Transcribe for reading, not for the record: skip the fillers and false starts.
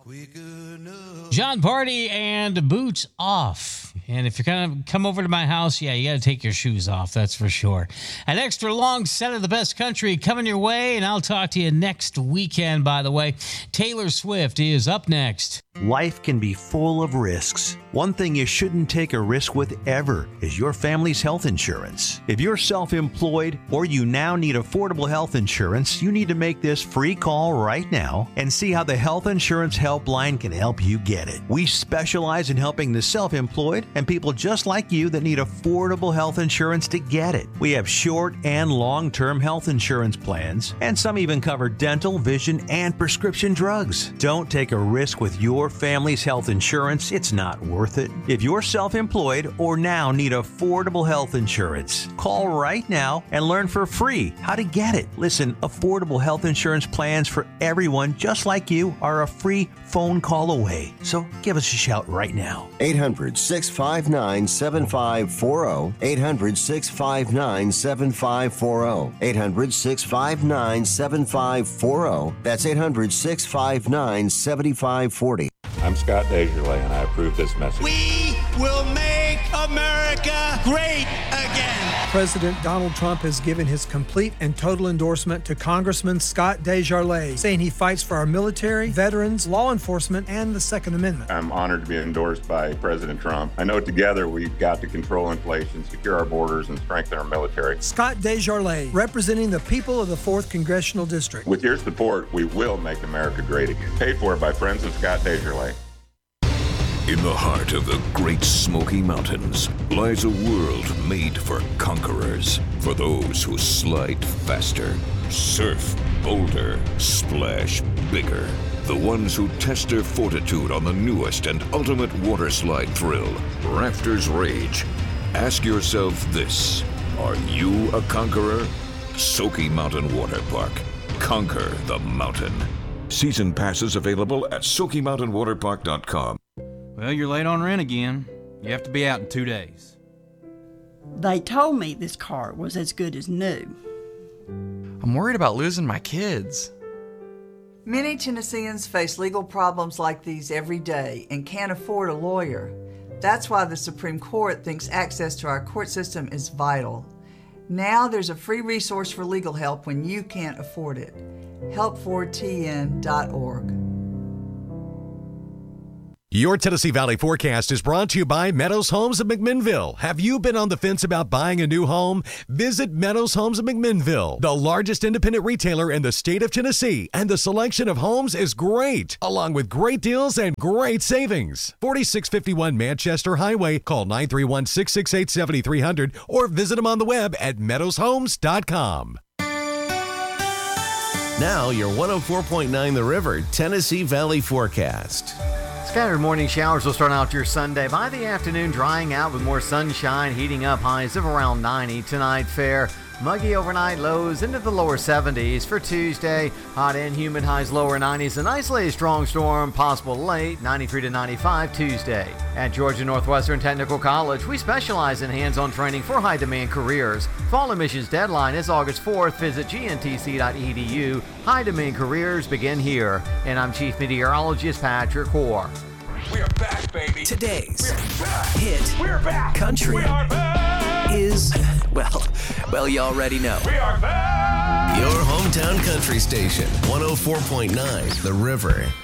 John Party and Boots Off. And if you're going to come over to my house, yeah, you got to take your shoes off, that's for sure. An extra long set of the best country coming your way, and I'll talk to you next weekend, by the way. Taylor Swift is up next. Life can be full of risks. One thing you shouldn't take a risk with ever is your family's health insurance. If you're self-employed or you now need affordable health insurance, you need to make this free call right now and see how the Health Insurance Helpline can help you get it. We specialize in helping the self-employed and people just like you that need affordable health insurance to get it. We have short and long-term health insurance plans, and some even cover dental, vision, and prescription drugs. Don't take a risk with your family's health insurance. It's not worth it. If you're self-employed or now need affordable health insurance, call right now and learn for free how to get it. Listen, affordable health insurance plans for everyone just like you are a free phone call away. So give us a shout right now. 800-659-7540. 800-659-7540. 800-659-7540. That's 800-659-7540. I'm Scott Desjardins, and I approve this message. We will make America great again. President Donald Trump has given his complete and total endorsement to Congressman Scott Desjardins, saying he fights for our military, veterans, law enforcement, and the Second Amendment. I'm honored to be endorsed by President Trump. I know together we've got to control inflation, secure our borders, and strengthen our military. Scott Desjardins, representing the people of the 4th Congressional District. With your support, we will make America great again. Paid for by friends of Scott Desjardins. In the heart of the Great Smoky Mountains lies a world made for conquerors, for those who slide faster, surf bolder, splash bigger, the ones who test their fortitude on the newest and ultimate water slide thrill, Rafters Rage. Ask yourself this: are you a conqueror? Smoky Mountain Water Park. Conquer the mountain. Season passes available at SmokyMountainWaterPark.com. Well, you're late on rent again. You have to be out in 2 days. They told me this car was as good as new. I'm worried about losing my kids. Many Tennesseans face legal problems like these every day and can't afford a lawyer. That's why the Supreme Court thinks access to our court system is vital. Now there's a free resource for legal help when you can't afford it. help4tn.org. Your Tennessee Valley forecast is brought to you by Meadows Homes of McMinnville. Have you been on the fence about buying a new home? Visit Meadows Homes of McMinnville, the largest independent retailer in the state of Tennessee, and the selection of homes is great, along with great deals and great savings. 4651 Manchester Highway. Call 931-668-7300 or visit them on the web at meadowshomes.com. Now your 104.9 The River Tennessee Valley forecast. Scattered morning showers will start out your Sunday. By the afternoon, drying out with more sunshine, heating up, highs of around 90. Tonight, fair. Muggy overnight, lows into the lower 70s. For Tuesday, hot and humid, highs lower 90s. An isolated strong storm possible late, 93 to 95 Tuesday. At Georgia Northwestern Technical College, we specialize in hands-on training for high-demand careers. Fall admissions deadline is August 4th. Visit gntc.edu. High-demand careers begin here. And I'm Chief Meteorologist Patrick Hoare. We are back, baby. Today's hit country is, well, you already know. We are back. Your hometown country station, 104.9 The River.